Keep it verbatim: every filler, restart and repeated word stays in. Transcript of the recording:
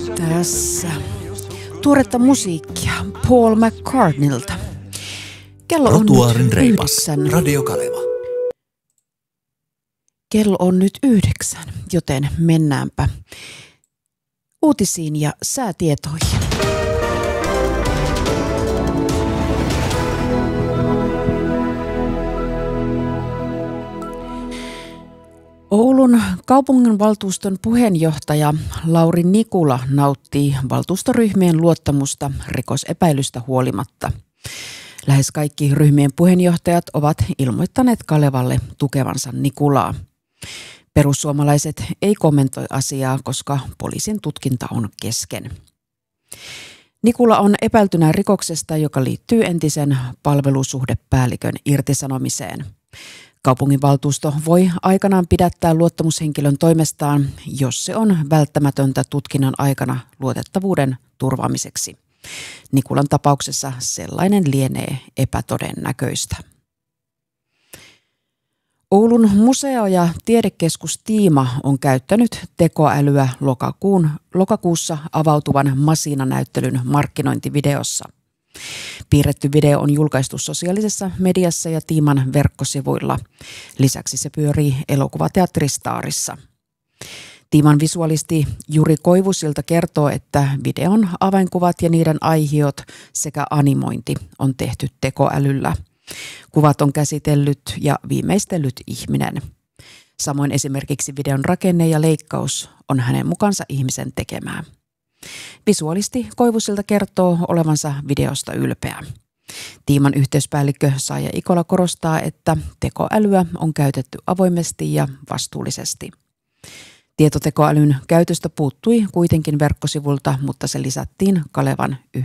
Tässä tuoretta musiikkia Paul McCartneylta. Kello on nyt yhdeksän. Radio Kaleva. Kello on nyt yhdeksän, joten mennäänpä uutisiin ja säätietoihin. Oulun kaupunginvaltuuston puheenjohtaja Lauri Nikula nauttii valtuustoryhmien luottamusta rikosepäilystä huolimatta. Lähes kaikki ryhmien puheenjohtajat ovat ilmoittaneet Kalevalle tukevansa Nikulaa. Perussuomalaiset ei kommentoi asiaa, koska poliisin tutkinta on kesken. Nikula on epäiltynä rikoksesta, joka liittyy entisen palvelusuhdepäällikön irtisanomiseen. Kaupunginvaltuusto voi aikanaan pidättää luottamushenkilön toimestaan, jos se on välttämätöntä tutkinnan aikana luotettavuuden turvaamiseksi. Nikulan tapauksessa sellainen lienee epätodennäköistä. Oulun museo- ja tiedekeskus Tiima on käyttänyt tekoälyä lokakuun, lokakuussa avautuvan Masina-näyttelyn markkinointivideossa. Piirretty video on julkaistu sosiaalisessa mediassa ja Tiiman verkkosivuilla. Lisäksi se pyörii elokuvateatteri Starissa. Tiiman visualisti Juri Koivusilta kertoo, että videon avainkuvat ja niiden aihiot sekä animointi on tehty tekoälyllä. Kuvat on käsitellyt ja viimeistellyt ihminen. Samoin esimerkiksi videon rakenne ja leikkaus on hänen mukansa ihmisen tekemää. Visualisti Koivusilta kertoo olevansa videosta ylpeä. Tiiman yhteyspäällikkö Saija Ikola korostaa, että tekoälyä on käytetty avoimesti ja vastuullisesti. Tietotekoälyn käytöstä puuttui kuitenkin verkkosivulta, mutta se lisättiin Kalevan